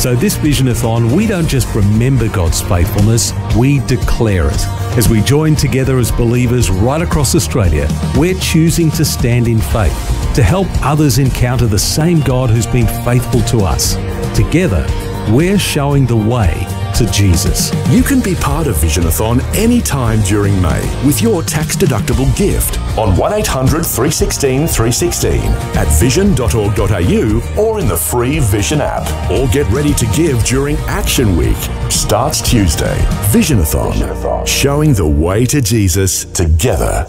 So this Visionathon, we don't just remember God's faithfulness, we declare it. As we join together as believers right across Australia, we're choosing to stand in faith, to help others encounter the same God who's been faithful to us. Together, we're showing the way to Jesus. You can be part of Visionathon anytime during May with your tax-deductible gift on 1800 316 316 at vision.org.au or in the free Vision app. Or get ready to give during Action Week. Starts Tuesday. Visionathon. Showing the way to Jesus together.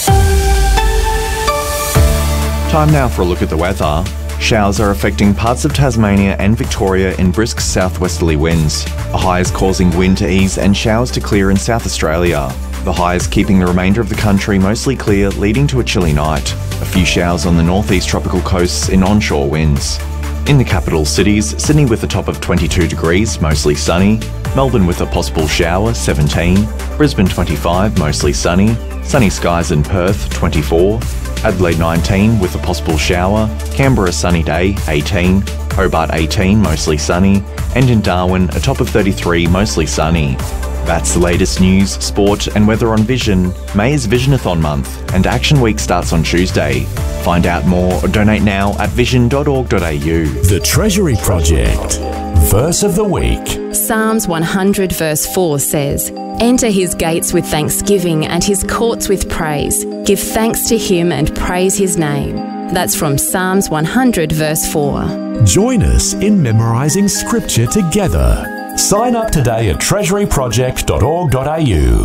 Time now for a look at the weather. Showers are affecting parts of Tasmania and Victoria in brisk southwesterly winds. The high is causing wind to ease and showers to clear in South Australia. The high is keeping the remainder of the country mostly clear, leading to a chilly night. A few showers on the northeast tropical coasts in onshore winds. In the capital cities, Sydney with a top of 22 degrees, mostly sunny. Melbourne with a possible shower, 17. Brisbane 25, mostly sunny. Sunny skies in Perth, 24. Adelaide 19 with a possible shower, Canberra sunny day 18, Hobart 18 mostly sunny, and in Darwin a top of 33 mostly sunny. That's the latest news, sport and weather on Vision. May is Visionathon month and Action Week starts on Tuesday. Find out more or donate now at vision.org.au. The Treasury Project. Verse of the Week. Psalms 100 verse 4 says, "Enter his gates with thanksgiving and his courts with praise. Give thanks to him and praise his name." That's from Psalms 100 verse 4. Join us in memorising Scripture together. Sign up today at treasuryproject.org.au.